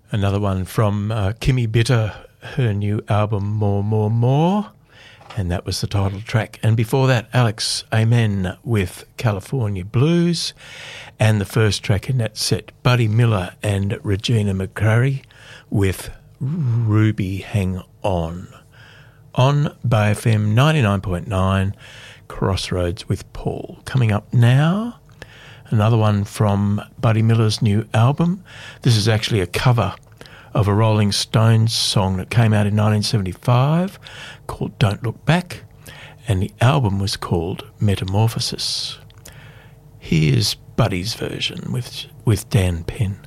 Another one from Kimmy Bitter, her new album More, More, More, and that was the title track. And before that, Alex Amen with California Blues, and the first track in that set, Buddy Miller and Regina McCrary with Ruby Hang On Bay FM 99.9, Crossroads with Paul. Coming up now, another one from Buddy Miller's new album. This is actually a cover of a Rolling Stones song that came out in 1975 called Don't Look Back, and the album was called Metamorphosis. Here's Buddy's version with Dan Penn.